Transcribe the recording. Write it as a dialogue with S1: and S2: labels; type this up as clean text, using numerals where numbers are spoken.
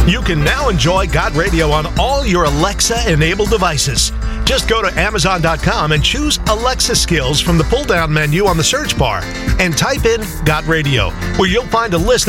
S1: You can now enjoy Got Radio on all your Alexa-enabled devices. Just go to Amazon.com and choose Alexa Skills from the pull-down menu on the search bar and type in Got Radio, where you'll find a list of